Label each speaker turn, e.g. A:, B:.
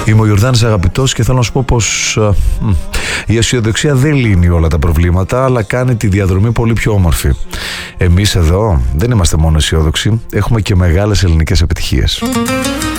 A: Είμαι ο Ιορδάνης Αγαπητός και θέλω να σου πω πως η αισιοδοξία δεν λύνει όλα τα προβλήματα, αλλά κάνει τη διαδρομή πολύ πιο όμορφη. Εμείς εδώ δεν είμαστε μόνο αισιόδοξοι, έχουμε και μεγάλες ελληνικές επιτυχίες.